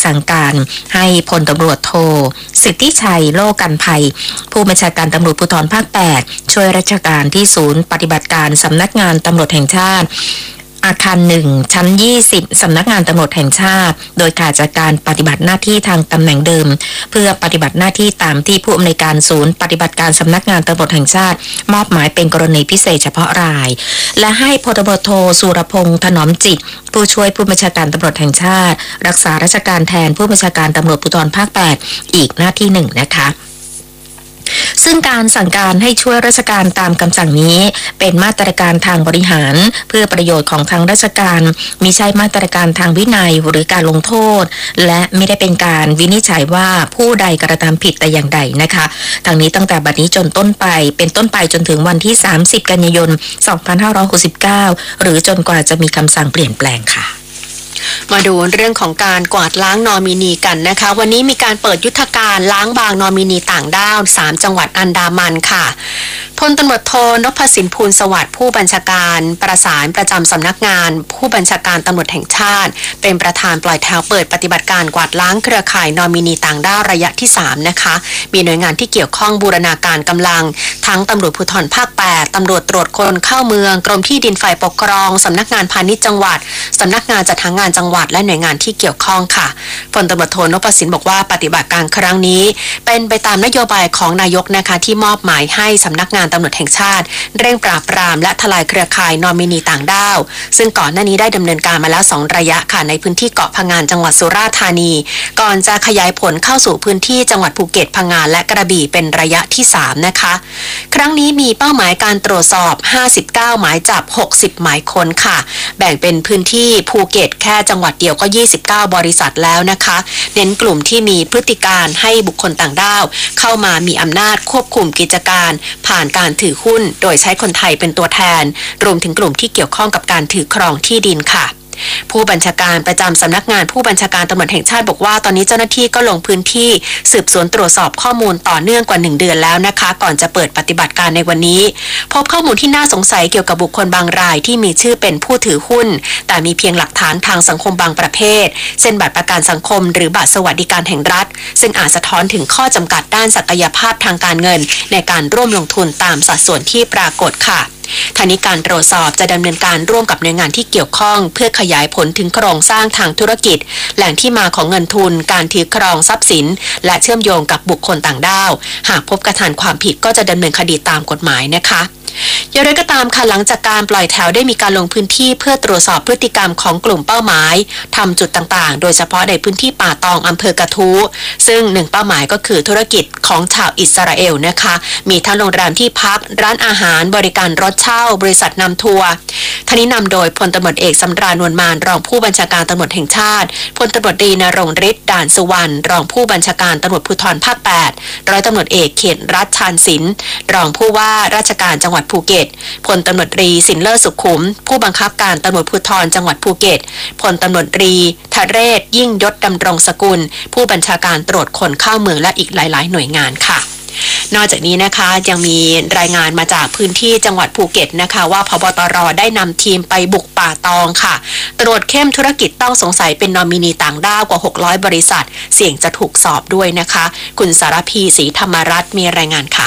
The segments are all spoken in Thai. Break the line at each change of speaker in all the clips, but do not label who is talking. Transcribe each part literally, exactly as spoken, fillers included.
สั่งการให้พลตำรวจโทสิทธิชัยโลกันภัยผู้บัญชาการตำรวจภูธรภาคแปดช่วยราชการที่ศูนย์ปฏิบัติการสำนักงานตำรวจแห่งชาติอาคารหนึ่งชั้นยี่สิบสำนักงานตำรวจแห่งชาติโดยขาดจากการปฏิบัติหน้าที่ทางตำแหน่งเดิมเพื่อปฏิบัติหน้าที่ตามที่ผู้อำนวยการศูนย์ปฏิบัติการสำนักงานตำรวจแห่งชาติมอบหมายเป็นกรณีพิเศษเฉพาะรายและให้พลตำรวจโทสุรพงษ์ถนอมจิตผู้ช่วยผู้บัญชาการตำรวจแห่งชาติรักษาราชการแทนผู้บัญชาการตำรวจภูธรภาคแปดอีกหน้าที่หนึ่งนะคะซึ่งการสั่งการให้ช่วยราชการตามคำสั่งนี้เป็นมาตรการทางบริหารเพื่อประโยชน์ของทางราชการมิใช่มาตรการทางวินัยหรือการลงโทษและไม่ได้เป็นการวินิจฉัยว่าผู้ใดกระทำผิดแต่อย่างใดนะคะทางนี้ตั้งแต่บัดนี้จนต้นไปเป็นต้นไปจนถึงวันที่สามสิบกันยายนสองพันห้าร้อยหกสิบเก้าหรือจนกว่าจะมีคำสั่งเปลี่ยนแปลงค่ะ
มาดูเรื่องของการกวาดล้างนอมินีกันนะคะวันนี้มีการเปิดยุทธการล้างบางนอมินีต่างด้าวสามจังหวัดอันดามันค่ะพลตำรวจโทนพสินพูลสวัสดิ์ผู้บัญชาการประสานประจำสำนักงานผู้บัญชาการตำรวจแห่งชาติเป็นประธานปล่อยแถวเปิดปฏิบัติการกวาดล้างเครือข่ายนอมินีต่างด้าวระยะที่สามนะคะมีหน่วยงานที่เกี่ยวข้องบูรณาการกำลังทั้งตำรวจภูธรภาคแปดตำรวจตรวจคนเข้าเมืองกรมที่ดินฝ่ายปกครองสำนักงานพาณิชย์จังหวัดสำนักงานจัดหางานจังหวัดและหน่วยงานที่เกี่ยวข้องค่ะพลตำรวจโทนพสินบอกว่าปฏิบัติการครั้งนี้เป็นไปตามนโยบายของนายกนะคะที่มอบหมายให้สำนักงานตำรวจแห่งชาติเร่งปราบปรามและทลายเครือข่ายนอมินีต่างด้าวซึ่งก่อนหน้านี้ได้ดำเนินการมาแล้วสองระยะค่ะในพื้นที่เกาะพะงันจังหวัดสุราษฎร์ธานีก่อนจะขยายผลเข้าสู่พื้นที่จังหวัดภูเก็ตพังงาและกระบี่เป็นระยะที่สามนะคะครั้งนี้มีเป้าหมายการตรวจสอบห้าสิบเก้าหมายจับหกสิบหมายค้นค่ะแบ่งเป็นพื้นที่ภูเก็ตแค่จังหวัดเดียวก็ยี่สิบเก้าบริษัทแล้วนะคะเน้นกลุ่มที่มีพฤติการให้บุคคลต่างด้าวเข้ามามีอำนาจควบคุมกิจการผ่านการถือหุ้นโดยใช้คนไทยเป็นตัวแทนรวมถึงกลุ่มที่เกี่ยวข้องกับการถือครองที่ดินค่ะผู้บัญชาการประจำสำนักงานผู้บัญชาการตำรวจแห่งชาติบอกว่าตอนนี้เจ้าหน้าที่ก็ลงพื้นที่สืบสวนตรวจสอบข้อมูลต่อเนื่องกว่าหนึ่งเดือนแล้วนะคะก่อนจะเปิดปฏิบัติการในวันนี้พบข้อมูลที่น่าสงสัยเกี่ยวกับบุคคลบางรายที่มีชื่อเป็นผู้ถือหุ้นแต่มีเพียงหลักฐานทางสังคมบางประเภทเช่นบัตรประกันสังคมหรือบัตรสวัสดิการแห่งรัฐซึ่งอาจสะท้อนถึงข้อจำกัดด้านศักยภาพทางการเงินในการร่วมลงทุนตามสัดส่วนที่ปรากฏค่ะทางนี้การตรวจสอบจะดำเนินการร่วมกับหน่วยงานที่เกี่ยวข้องเพื่อขยายผลถึงโครงสร้างทางธุรกิจแหล่งที่มาของเงินทุนการถือครองทรัพย์สินและเชื่อมโยงกับบุคคลต่างด้าวหากพบกระทำความผิดก็จะดำเนินคดีตามกฎหมายนะคะอย่างไรก็ตามค่ะหลังจากการปล่อยแถวได้มีการลงพื้นที่เพื่อตรวจสอบพฤติกรรมของกลุ่มเป้าหมายทำจุดต่างๆโดยเฉพาะในพื้นที่ป่าตองอำเภอกระทู้ซึ่งหนึ่งเป้าหมายก็คือธุรกิจของชาวอิสราเอลนะคะมีทั้งโรงแรมที่พักร้านอาหารบริการรถเช่าบริษัทนำทัวร์ท่านี้นำโดยพลตำรวจเอกสำราญนวลมานรองผู้บัญชาการตำรวจแห่งชาติพลตำรวจตรีณรงค์ฤทธิ์ด่านสุวรรณรองผู้บัญชาการตำรวจภูธรภาคแปดร้อยตำรวจเอกเขตรัฐชาญศิลป์รองผู้ว่าราชการจังหวัดภูเก็ตพลตำรวจตรีสินเลิศสุขุมผู้บังคับการตำรวจภูธรจังหวัดภูเก็ตพลตำรวจตรีทะเรศยิ่งยศดำรงสกุลผู้บัญชาการตรวจคนเข้าเมืองและอีกหลายๆหน่วยงานค่ะนอกจากนี้นะคะยังมีรายงานมาจากพื้นที่จังหวัดภูเก็ตนะคะว่าผบตรได้นำทีมไปบุกป่าตองค่ะตรวจเข้มธุรกิจต้องสงสัยเป็นนอมินีต่างด้าวกว่าหกร้อยบริษัทเสี่ยงจะถูกสอบด้วยนะคะคุณสารพีศรีธรรมรัตน์มีรายงานค่ะ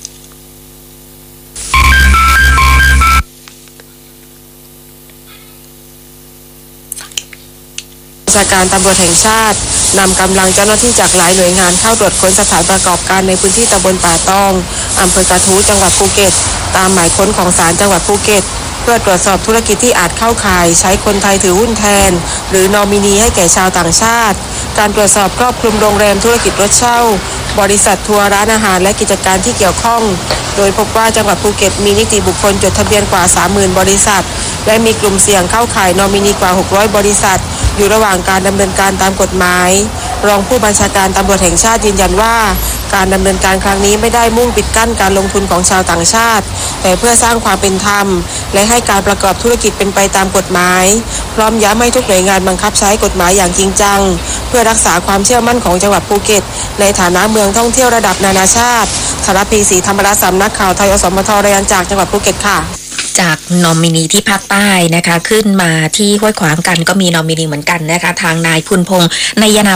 ราชการตำรวจแห่งชาตินำกำลังเจ้าหน้าที่จากหลายหน่วยงานเข้าตรวจค้นสถานประกอบการในพื้นที่ตำบลป่าตองอำเภอกระทู้จังหวัดภูเก็ตตามหมายค้นของศาลจังหวัดภูเก็ตเพื่อตรวจสอบธุรกิจที่อาจเข้าข่ายใช้คนไทยถือหุ้นแทนหรือนอมินีให้แก่ชาวต่างชาติการตรวจสอบครอบคลุมโรงแรมธุรกิจรถเช่าบริษัททัวร์ร้านอาหารและกิจการที่เกี่ยวข้องโดยพบว่าจังหวัดภูเก็ตมีนิติบุคคลจดทะเบียนกว่า สามหมื่น บริษัทและมีกลุ่มเสี่ยงเข้าข่ายนอมินีกว่าหกร้อยบริษัทอยู่ระหว่างการดำเนินการตามกฎหมายรองผู้บัญชาการตำรวจแห่งชาติยืนยันว่าการดำเนินการครั้งนี้ไม่ได้มุ่งปิดกั้นการลงทุนของชาวต่างชาติแต่เพื่อสร้างความเป็นธรรมและให้การประกอบธุรกิจเป็นไปตามกฎหมายพร้อมย้ำให้ทุกหน่วยงานบังคับใช้กฎหมายอย่างจริงจังเพื่อรักษาความเชื่อมั่นของจังหวัดภูเก็ตในฐานะเมืองท่องเที่ยวระดับนานาชาติสารพีศรีธรรมรัตน์สำนักข่าวไทยอสมทรายงานจากจังหวัดภูเก็ตค่ะ
จากนอมินีที่ภาคใต้นะคะขึ้นมาที่ห้วยขวางกันก็มีนอมินีเหมือนกันนะคะทางนายพุนพงษ์นายนา